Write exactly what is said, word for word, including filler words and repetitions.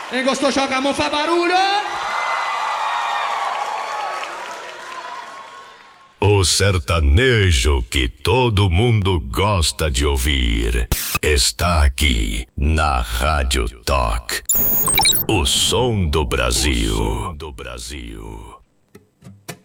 Quem gostou, joga a mão, faz barulho! O sertanejo que todo mundo gosta de ouvir está aqui na Rádio Talk. O som do Brasil. O som do Brasil.